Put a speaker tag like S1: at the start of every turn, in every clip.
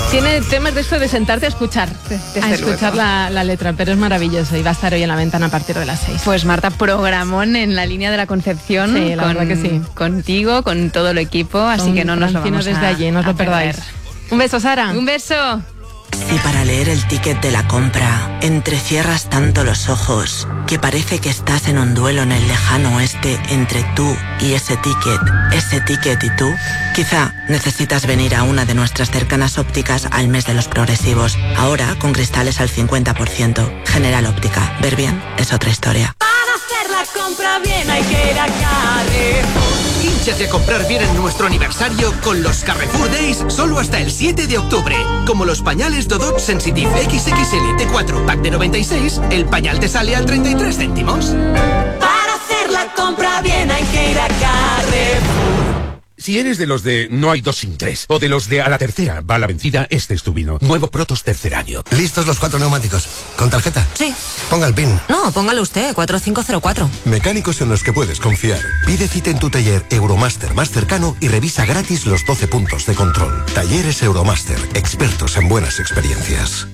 S1: Tiene temas de esto de sentarte a escuchar, la letra, pero es maravilloso y va a estar hoy en la ventana a partir de las 6.
S2: Pues Marta, programón en la línea de la Concepción.
S1: Sí, la verdad que sí.
S2: Contigo, con todo el equipo, así que no nos lo vamos
S1: desde allí, no os lo perdáis. Un beso, Sara.
S2: Un beso.
S3: Si para leer el ticket de la compra entrecierras tanto los ojos que parece que estás en un duelo en el lejano oeste entre tú y ese ticket y tú, quizá necesitas venir a una de nuestras cercanas ópticas al mes de los progresivos. Ahora con cristales al 50%. General Óptica. Ver bien es otra historia.
S4: Para hacer la compra bien hay que ir a Carrefour.
S5: Hínchate a comprar bien en nuestro aniversario con los Carrefour Days solo hasta el 7 de octubre. Como los pañales Dodot Sensitive XXL T4 Pack de 96, el pañal te sale a 33 céntimos.
S4: Para hacer la compra bien hay que ir a Carrefour.
S6: Si eres de los de no hay 2 sin 3 o de los de a la tercera va la vencida, este es tu vino. Nuevo Protos tercer año.
S7: ¿Listos los 4 neumáticos? ¿Con tarjeta?
S8: Sí.
S7: Ponga el PIN.
S8: No, póngalo usted, 4504.
S7: Mecánicos en los que puedes confiar. Pide cita en tu taller Euromaster más cercano y revisa gratis los 12 puntos de control. Talleres Euromaster, expertos en buenas experiencias.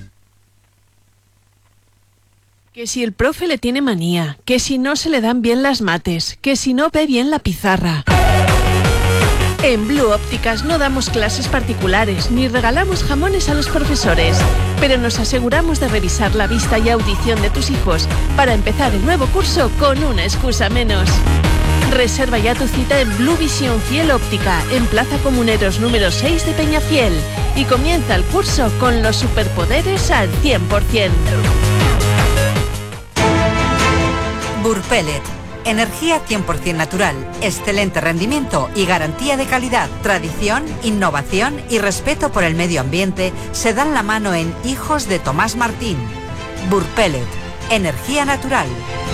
S9: Que si el profe le tiene manía, que si no se le dan bien las mates, que si no ve bien la pizarra. En Blue Ópticas no damos clases particulares ni regalamos jamones a los profesores, pero nos aseguramos de revisar la vista y audición de tus hijos para empezar el nuevo curso con una excusa menos. Reserva ya tu cita en Blue Visión Fiel Óptica, en Plaza Comuneros número 6 de Peñafiel, y comienza el curso con los superpoderes al 100%.
S10: Burpelet. Energía 100% natural, excelente rendimiento y garantía de calidad. Tradición, innovación y respeto por el medio ambiente se dan la mano en Hijos de Tomás Martín. Burpelet. Energía natural.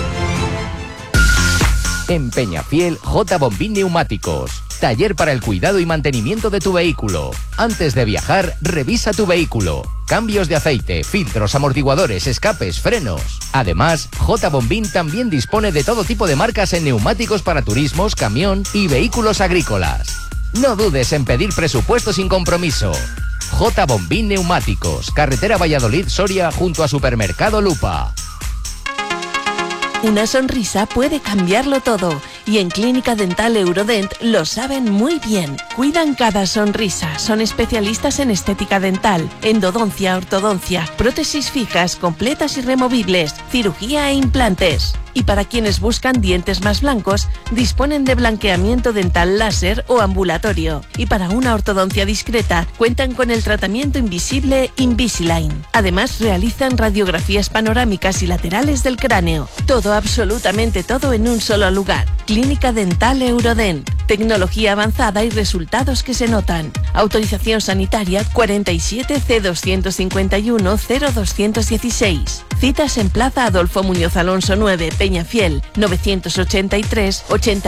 S11: En Peñafiel, J. Bombín Neumáticos. Taller para el cuidado y mantenimiento de tu vehículo. Antes de viajar, revisa tu vehículo. Cambios de aceite, filtros, amortiguadores, escapes, frenos. Además, J. Bombín también dispone de todo tipo de marcas en neumáticos para turismos, camión y vehículos agrícolas. No dudes en pedir presupuesto sin compromiso. J. Bombín Neumáticos, carretera Valladolid-Soria junto a Supermercado Lupa.
S9: Una sonrisa puede cambiarlo todo y en Clínica Dental Eurodent lo saben muy bien. Cuidan cada sonrisa, son especialistas en estética dental, endodoncia, ortodoncia, prótesis fijas, completas y removibles, cirugía e implantes. Y para quienes buscan dientes más blancos, disponen de blanqueamiento dental láser o ambulatorio. Y para una ortodoncia discreta, cuentan con el tratamiento invisible Invisalign. Además, realizan radiografías panorámicas y laterales del cráneo. Todo, absolutamente todo en un solo lugar. Clínica Dental Eurodent. Tecnología avanzada y resultados que se notan. Autorización sanitaria 47 C251 0216. Citas en Plaza Adolfo Muñoz Alonso 9, Peñafiel, 983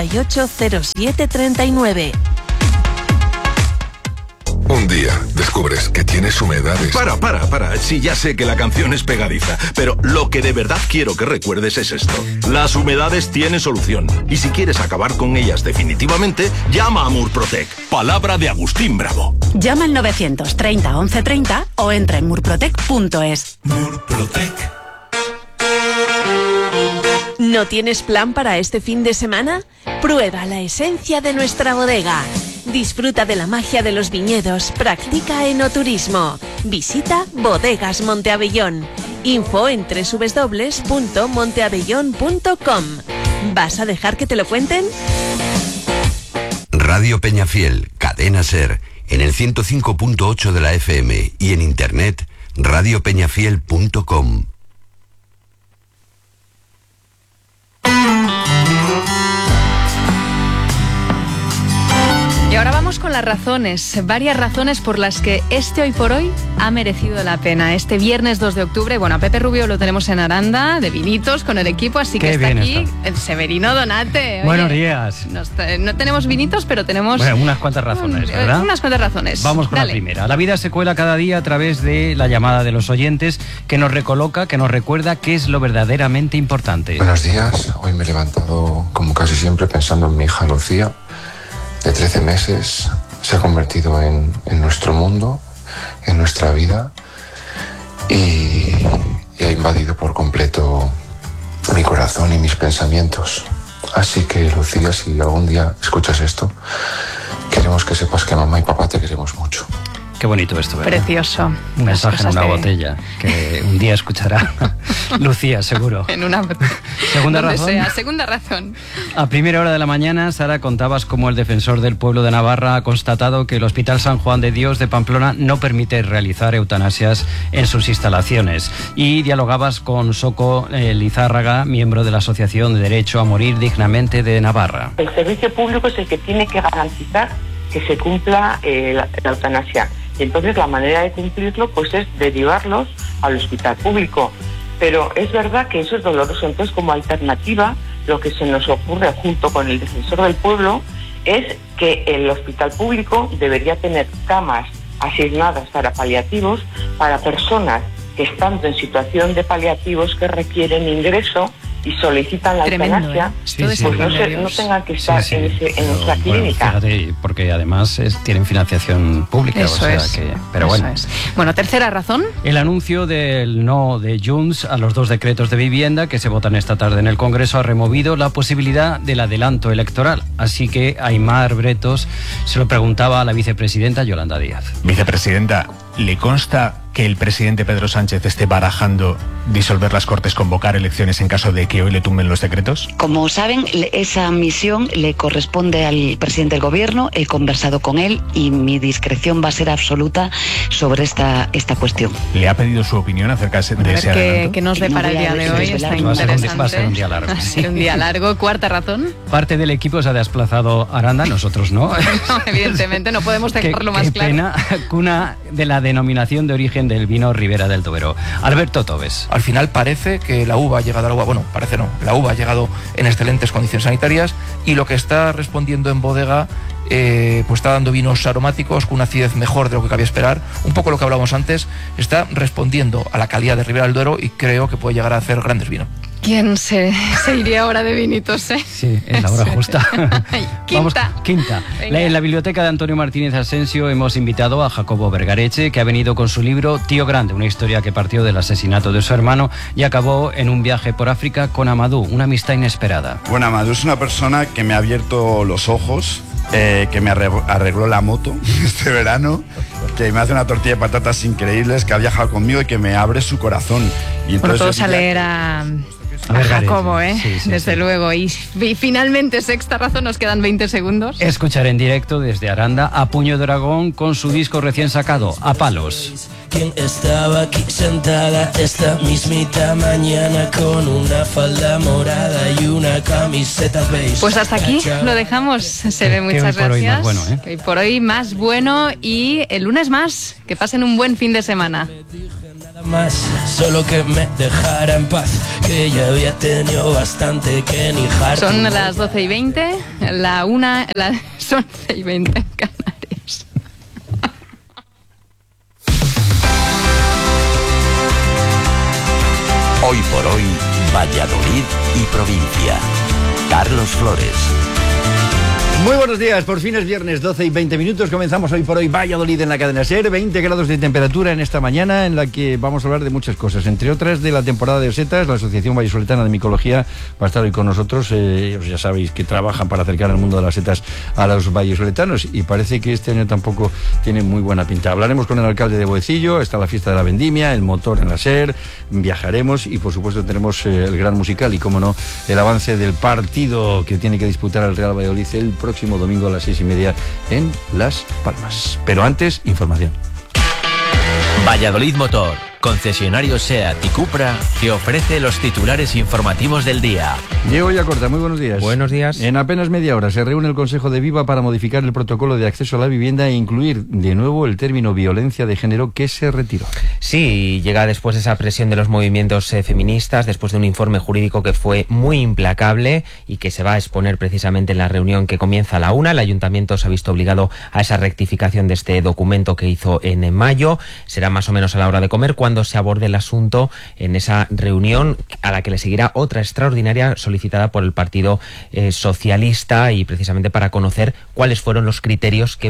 S9: 880739.
S12: Un día descubres que tienes humedades.
S13: Para. Sí, ya sé que la canción es pegadiza, pero lo que de verdad quiero que recuerdes es esto. Las humedades tienen solución. Y si quieres acabar con ellas definitivamente, llama a Murprotec. Palabra de Agustín Bravo.
S14: Llama al 930 1130 o entra en murprotec.es.
S13: Murprotec.
S9: ¿No tienes plan para este fin de semana? Prueba la esencia de nuestra bodega. Disfruta de la magia de los viñedos, practica enoturismo. Visita Bodegas Monteabellón. Info en www.monteabellón.com. ¿Vas a dejar que te lo cuenten?
S15: Radio Peñafiel, Cadena Ser, en el 105.8 de la FM y en internet radiopeñafiel.com.
S2: Y ahora vamos con las razones, varias razones por las que este Hoy por Hoy ha merecido la pena. Este viernes 2 de octubre, bueno, a Pepe Rubio lo tenemos en Aranda, de vinitos, con el equipo, así que está aquí el Severino Donate. Oye,
S16: buenos días.
S2: No tenemos vinitos, pero tenemos...
S16: Bueno, unas cuantas razones, ¿verdad?
S2: Unas cuantas razones.
S16: Vamos con la primera. La vida se cuela cada día a través de la llamada de los oyentes, que nos recoloca, que nos recuerda qué es lo verdaderamente importante.
S17: Buenos días. Hoy me he levantado, como casi siempre, pensando en mi hija Lucía, de 13 meses. Se ha convertido en nuestro mundo. en nuestra vida y ha invadido por completo mi corazón y mis pensamientos. Así que, Lucía, si algún día escuchas esto, queremos que sepas que mamá y papá te queremos mucho.
S16: Qué bonito esto, ¿verdad?
S2: Precioso.
S16: Un mensaje en una botella que un día escuchará Lucía, seguro.
S2: En una botella.
S16: Segunda razón.
S2: Segunda razón.
S16: A primera hora de la mañana, Sara, contabas cómo el defensor del pueblo de Navarra ha constatado que el Hospital San Juan de Dios de Pamplona no permite realizar eutanasias en sus instalaciones. Y dialogabas con Soco Lizárraga, miembro de la Asociación de Derecho a Morir Dignamente de Navarra.
S18: El servicio público es el que tiene que garantizar que se cumpla la eutanasia. Y entonces la manera de cumplirlo pues es derivarlos al hospital público. Pero es verdad que eso es doloroso. Entonces, como alternativa, lo que se nos ocurre junto con el defensor del pueblo es que el hospital público debería tener camas asignadas para paliativos, para personas que estando en situación de paliativos que requieren ingreso y solicitan la eutanasia, pues no tengan que estar en nuestra clínica.
S16: Fíjate, porque además tienen financiación pública.
S2: Eso es.
S16: Pero bueno.
S2: Bueno, tercera razón.
S16: El anuncio del no de Junts a los 2 decretos de vivienda que se votan esta tarde en el Congreso ha removido la posibilidad del adelanto electoral. Así que Aimar Bretos se lo preguntaba a la vicepresidenta Yolanda Díaz.
S19: Vicepresidenta, ¿le consta que el presidente Pedro Sánchez esté barajando disolver las Cortes, convocar elecciones en caso de que hoy le tumben los decretos?
S20: Como saben, esa misión le corresponde al presidente del Gobierno. He conversado con él y mi discreción va a ser absoluta sobre esta cuestión.
S19: ¿Le ha pedido su opinión acerca de ese adelanto?
S2: ¿Qué nos depara el día de hoy? Está interesante.
S16: Va a ser un día largo.
S2: Va a ser un día largo. Cuarta razón.
S16: Parte del equipo se ha desplazado a Aranda, nosotros no.
S2: No, evidentemente, no podemos dejarlo más claro.
S16: Qué pena, cuna de la denominación de origen del vino Ribera del Duero. Alberto Tobes.
S21: Al final parece que la uva ha llegado al agua, bueno, parece no, la uva ha llegado en excelentes condiciones sanitarias y lo que está respondiendo en bodega pues está dando vinos aromáticos con una acidez mejor de lo que cabía esperar. Un poco lo que hablábamos antes, está respondiendo a la calidad de Ribera del Duero y creo que puede llegar a hacer grandes vinos.
S2: ¿Quién se iría ahora de vinitos,
S16: Sí, es la hora justa.
S2: Quinta.
S16: Quinta. En la biblioteca de Antonio Martínez Asensio hemos invitado a Jacobo Vergareche, que ha venido con su libro Tío Grande, una historia que partió del asesinato de su hermano y acabó en un viaje por África con Amadou, una amistad inesperada.
S22: Bueno, Amadou es una persona que me ha abierto los ojos, que me arregló la moto este verano, que me hace una tortilla de patatas increíbles, que ha viajado conmigo y que me abre su corazón. Y entonces
S2: todos a leer a Jacobo, desde luego. Y finalmente, sexta razón, nos quedan 20 segundos.
S16: Escuchar en directo desde Aranda a Puño de Dragón con su disco recién sacado, A Palos.
S23: ¿Quién estaba aquí sentada esta mismita mañana con una falda morada y una camiseta beige?
S2: Pues hasta aquí lo dejamos. Se ve, muchas gracias. Hoy por hoy más bueno y el lunes más. Que pasen un buen fin de semana.
S23: Más, solo que me dejara en paz, que ya había tenido bastante que ni harto.
S2: Son las 12:20, son 11:20 en Canarias.
S24: Hoy por hoy, Valladolid y provincia. Carlos Flores.
S25: Muy buenos días, por fin es viernes, 12:20. Comenzamos Hoy por Hoy Valladolid en la cadena SER. 20 grados de temperatura en esta mañana, en la que vamos a hablar de muchas cosas, entre otras de la temporada de setas. La Asociación Vallisoletana de Micología va a estar hoy con nosotros. Ellos ya sabéis que trabajan para acercar el mundo de las setas a los vallisoletanos y parece que este año tampoco tiene muy buena pinta. Hablaremos con el alcalde de Boecillo, está la fiesta de la vendimia, el motor en la SER, viajaremos y por supuesto tenemos el gran musical y, como no, el avance del partido que tiene que disputar el Real Valladolid el próximo domingo a las 6:30 en Las Palmas. Pero antes, información.
S26: Valladolid Motor, concesionario SEAT y Cupra, que ofrece los titulares informativos del día.
S25: Diego Yacorta, muy buenos días.
S27: Buenos días.
S25: En apenas media hora se reúne el Consejo de Viva para modificar el protocolo de acceso a la vivienda e incluir de nuevo el término violencia de género, que se retiró.
S27: Sí, llega después de esa presión de los movimientos feministas, después de un informe jurídico que fue muy implacable y que se va a exponer precisamente en la reunión que comienza a la 1:00. El Ayuntamiento se ha visto obligado a esa rectificación de este documento que hizo en mayo. Será más o menos a la hora de comer cuando se aborde el asunto en esa reunión, a la que le seguirá otra extraordinaria solicitada por el Partido Socialista, y precisamente para conocer cuáles fueron los criterios que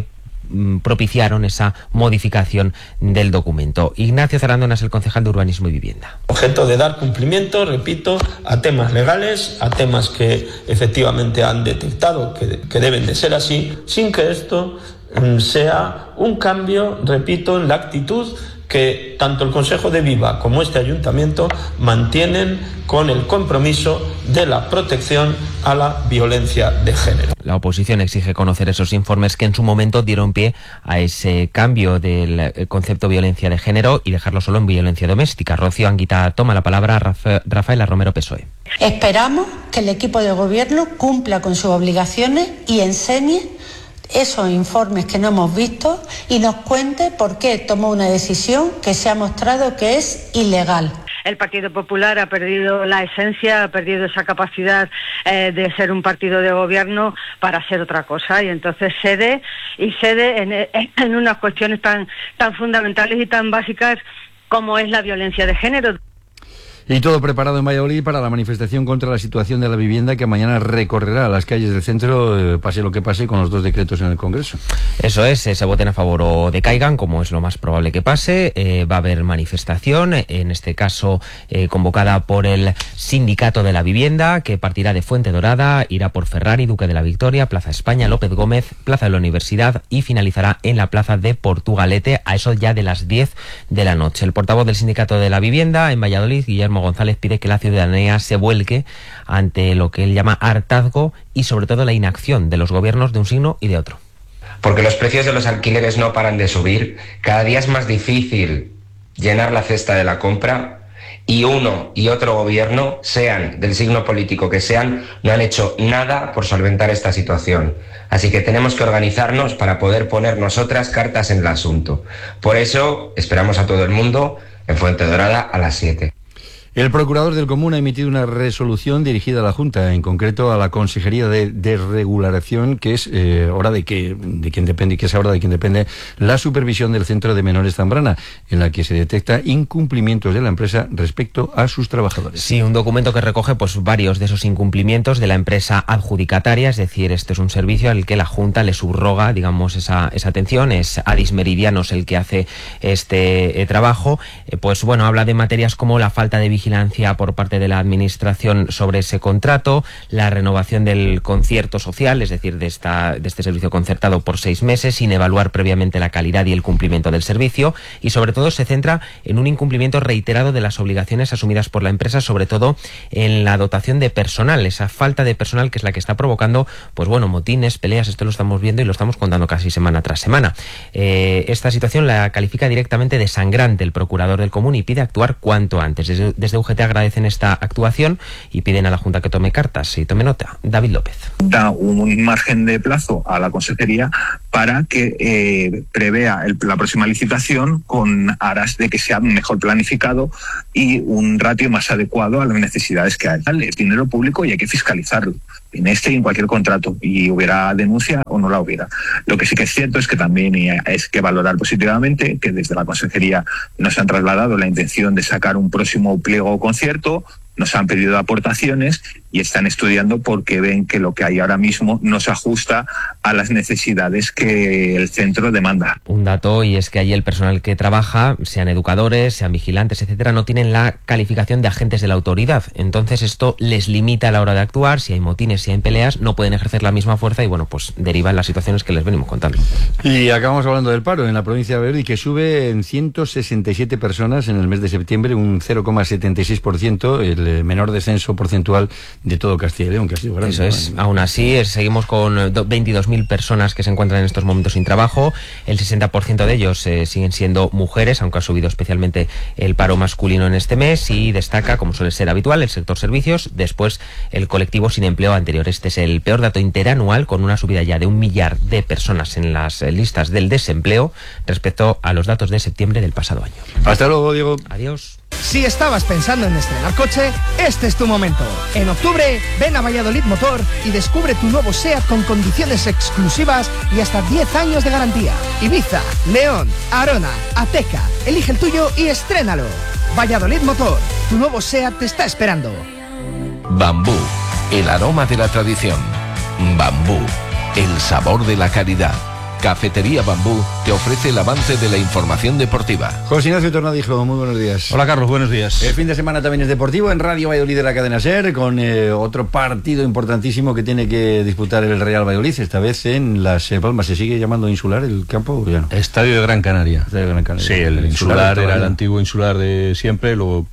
S27: propiciaron esa modificación del documento. Ignacio Zarandona es el concejal de Urbanismo y Vivienda.
S1: Objeto de dar cumplimiento, repito, a temas legales, a temas que efectivamente han detectado que deben de ser así, sin que esto sea un cambio, repito, en la actitud que tanto el Consejo de Viva como este Ayuntamiento mantienen con el compromiso de la protección a la violencia de género.
S27: La oposición exige conocer esos informes que en su momento dieron pie a ese cambio del concepto violencia de género y dejarlo solo en violencia doméstica. Rocío Anguita toma la palabra. Rafaela Romero, PSOE.
S3: Esperamos que el equipo de gobierno cumpla con sus obligaciones y enseñe esos informes que no hemos visto y nos cuente por qué tomó una decisión que se ha mostrado que es ilegal.
S4: El Partido Popular ha perdido la esencia, ha perdido esa capacidad de ser un partido de gobierno para ser otra cosa, y entonces cede en unas cuestiones tan fundamentales y tan básicas como es la violencia de género.
S25: Y todo preparado en Valladolid para la manifestación contra la situación de la vivienda que mañana recorrerá las calles del centro, pase lo que pase, con los dos decretos en el Congreso.
S27: Eso es, se voten a favor o decaigan, como es lo más probable que pase. Va a haber manifestación, en este caso convocada por el Sindicato de la Vivienda, que partirá de Fuente Dorada, irá por Ferrari, Duque de la Victoria, Plaza España, López Gómez, Plaza de la Universidad y finalizará en la Plaza de Portugalete, a eso ya de las 10 de la noche. El portavoz del Sindicato de la Vivienda en Valladolid, Guillermo González, pide que la ciudadanía se vuelque ante lo que él llama hartazgo y sobre todo la inacción de los gobiernos de un signo y de otro.
S5: Porque los precios de los alquileres no paran de subir, cada día es más difícil llenar la cesta de la compra y uno y otro gobierno, sean del signo político que sean, no han hecho nada por solventar esta situación. Así que tenemos que organizarnos para poder poner nosotras cartas en el asunto. Por eso esperamos a todo el mundo en Fuente Dorada a las 7.
S25: El procurador del Común ha emitido una resolución dirigida a la Junta, en concreto a la Consejería de Desregulación, que es hora de quien depende la supervisión del Centro de Menores Zambrana, en la que se detecta incumplimientos de la empresa respecto a sus trabajadores.
S27: Sí, un documento que recoge pues varios de esos incumplimientos de la empresa adjudicataria, es decir, este es un servicio al que la Junta le subroga, digamos, esa atención. Es Adis Meridianos el que hace este trabajo. Pues bueno, habla de materias como la falta de vigilancia por parte de la administración sobre ese contrato, la renovación del concierto social, es decir, de este servicio concertado por 6 meses, sin evaluar previamente la calidad y el cumplimiento del servicio, y sobre todo se centra en un incumplimiento reiterado de las obligaciones asumidas por la empresa, sobre todo en la dotación de personal, esa falta de personal que es la que está provocando, pues bueno, motines, peleas. Esto lo estamos viendo y lo estamos contando casi semana tras semana. Esta situación la califica directamente de sangrante el procurador del Común y pide actuar cuanto antes. Desde UGT agradecen esta actuación y piden a la Junta que tome cartas y tome nota. David López.
S6: Da un margen de plazo a la Consejería para que prevea la próxima licitación con aras de que sea mejor planificado y un ratio más adecuado a las necesidades que hay. Es dinero público y hay que fiscalizarlo, en este y en cualquier contrato, y hubiera denuncia o no la hubiera. Lo que sí que es cierto es que también es que valorar positivamente que desde la Consejería nos han trasladado la intención de sacar un próximo pliego o concierto, nos han pedido aportaciones y están estudiando porque ven que lo que hay ahora mismo no se ajusta a las necesidades que el centro demanda.
S27: Un dato, y es que allí el personal que trabaja, sean educadores, sean vigilantes, etcétera, no tienen la calificación de agentes de la autoridad. Entonces esto les limita a la hora de actuar. Si hay motines, si hay peleas, no pueden ejercer la misma fuerza y bueno, pues derivan las situaciones que les venimos contando.
S25: Y acabamos hablando del paro en la provincia de Valladolid, que sube en 167 personas en el mes de septiembre, un 0,76%, el menor descenso porcentual de todo Castilla y León, que ha sido grande.
S27: Eso es. Aún así, seguimos con 22.000 personas que se encuentran en estos momentos sin trabajo. El 60% de ellos siguen siendo mujeres, aunque ha subido especialmente el paro masculino en este mes, y destaca, como suele ser habitual, el sector servicios, después el colectivo sin empleo anterior. Este es el peor dato interanual, con una subida ya de 1 millar de personas en las listas del desempleo respecto a los datos de septiembre del pasado año.
S25: Hasta luego, Diego.
S27: Adiós.
S7: Si estabas pensando en estrenar coche, este es tu momento. En octubre, ven a Valladolid Motor y descubre tu nuevo SEAT con condiciones exclusivas y hasta 10 años de garantía. Ibiza, León, Arona, Ateca, elige el tuyo y estrénalo. Valladolid Motor, tu nuevo SEAT te está esperando.
S8: Bambú, el aroma de la tradición. Bambú, el sabor de la calidad.
S24: Cafetería Bambú te ofrece el avance de la información deportiva.
S25: José Ignacio Tornadijo, muy buenos días.
S9: Hola Carlos, buenos días.
S25: El fin de semana también es deportivo en Radio Valladolid de la cadena SER, con otro partido importantísimo que tiene que disputar el Real Valladolid, esta vez en Las Palmas. ¿Se sigue llamando Insular el campo? Ya no.
S9: Estadio de Gran Canaria.
S25: Estadio de Gran Canaria.
S9: Sí, el Insular era el antiguo Insular de siempre, luego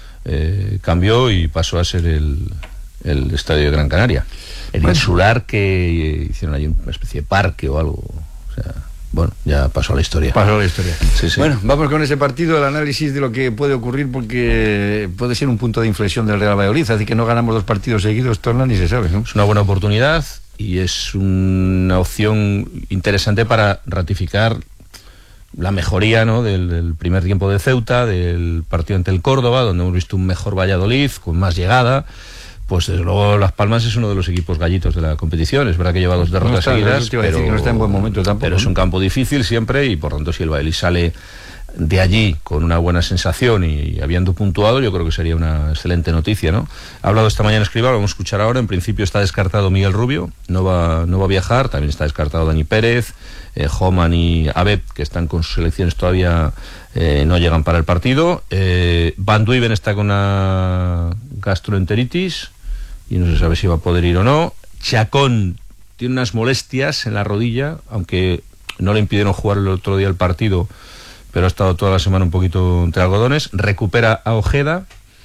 S9: cambió y pasó a ser el Estadio de Gran Canaria. El Insular que hicieron allí una especie de parque o algo. O sea, bueno, ya pasó a la historia.
S25: Pasó a la historia.
S9: Sí, sí.
S25: Bueno, vamos con ese partido, el análisis de lo que puede ocurrir, porque puede ser un punto de inflexión del Real Valladolid. Así que no ganamos 2 partidos seguidos, Torna, ni se sabe, ¿no?
S9: Es una buena oportunidad y es una opción interesante para ratificar la mejoría, ¿no?, del primer tiempo de Ceuta, del partido ante el Córdoba, donde hemos visto un mejor Valladolid, con más llegada. Pues desde luego Las Palmas es uno de los equipos gallitos de la competición. Es verdad que lleva 2 derrotas seguidas,
S25: pero que no está en buen momento tampoco.
S9: Pero es un campo difícil siempre y por tanto si el Valladolid sale de allí con una buena sensación y habiendo puntuado, yo creo que sería una excelente noticia, ¿no? Ha hablado esta mañana Escribá, lo vamos a escuchar ahora. En principio está descartado Miguel Rubio, no va a viajar. También está descartado Dani Pérez, Homan y Abed, que están con sus selecciones todavía, no llegan para el partido. Van Duiven está con una gastroenteritis y no se sabe si va a poder ir o no. Chacón tiene unas molestias en la rodilla, aunque no le impidieron jugar el otro día el partido, pero ha estado toda la semana un poquito entre algodones. Recupera a Ojeda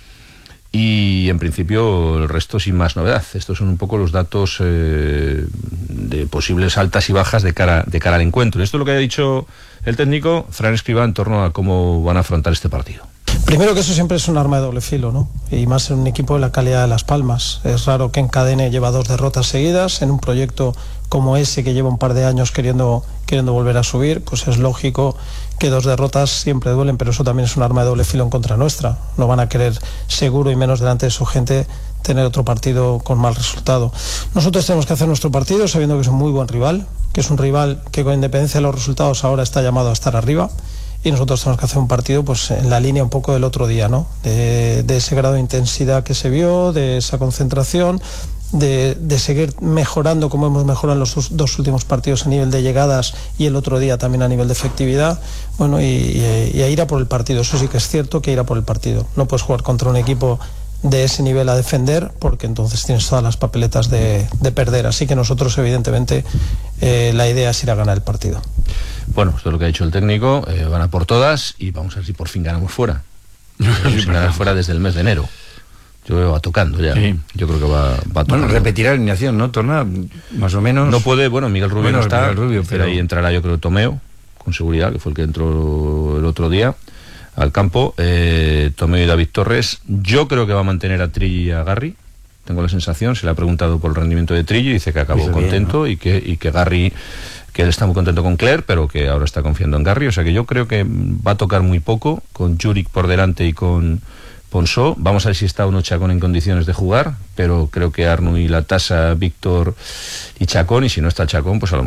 S9: y en principio el resto sin más novedad. Estos son un poco los datos de posibles altas y bajas de cara al encuentro. Esto es lo que ha dicho el técnico Fran Escribá en torno a cómo van a afrontar este partido.
S10: Primero, que eso siempre es un arma de doble filo, ¿no? Y más en un equipo de la calidad de Las Palmas. Es raro que encadene, lleva 2 derrotas seguidas en un proyecto como ese, que lleva un par de años queriendo volver a subir. Pues es lógico que 2 derrotas siempre duelen, pero eso también es un arma de doble filo en contra nuestra. No van a querer, seguro, y menos delante de su gente, tener otro partido con mal resultado. Nosotros tenemos que hacer nuestro partido sabiendo que es un muy buen rival, que es un rival que, con independencia de los resultados, ahora está llamado a estar arriba. Y nosotros tenemos que hacer un partido pues en la línea un poco del otro día, ¿no? De ese grado de intensidad que se vio, de esa concentración, de seguir mejorando como hemos mejorado en los 2 últimos partidos a nivel de llegadas y el otro día también a nivel de efectividad. Bueno, y a ir a por el partido. Eso sí que es cierto, que ir a por el partido. No puedes jugar contra un equipo de ese nivel a defender, porque entonces tienes todas las papeletas de perder. Así que nosotros, evidentemente, la idea es ir a ganar el partido.
S9: Bueno, esto es lo que ha dicho el técnico. Van a por todas y vamos a ver si por fin ganamos fuera. Ganar fuera desde el mes de enero. Yo veo va tocando ya. Sí. Yo creo que va tocando.
S25: Bueno, repetirá la alineación, ¿no? Torna, más o menos.
S9: No puede, bueno, Miguel Rubio no está,
S25: Miguel Rubio,
S9: pero ahí entrará, yo creo, Tomeo, con seguridad, que fue el que entró el otro día al campo. Tomeo y David Torres. Yo creo que va a mantener a Trilli y a Garri. Tengo la sensación, se le ha preguntado por el rendimiento de Trilli, dice que acabó contento, ¿no? y que Garri, que él está muy contento con Cler, pero que ahora está confiando en Garri. O sea que yo creo que va a tocar muy poco, con Juric por delante y con Ponsó. Vamos a ver si está o no Chacón en condiciones de jugar, pero creo que Arnu y Latasa, Víctor y Chacón, y si no está Chacón, pues a lo